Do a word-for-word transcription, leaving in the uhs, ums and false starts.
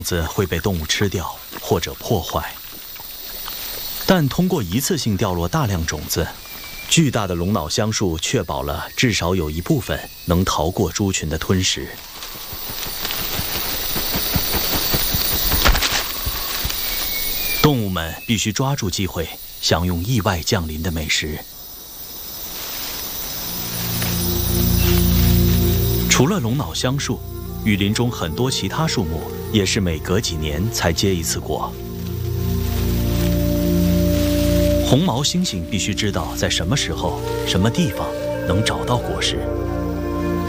子会被动物吃掉或者破坏，但通过一次性掉落大量种子，巨大的龙脑橡树确保了至少有一部分能逃过猪群的吞食。动物们必须抓住机会，享用意外降临的美食。除了龙脑橡树，雨林中很多其他树木也是每隔几年才结一次果。红毛猩猩必须知道在什么时候、什么地方能找到果实。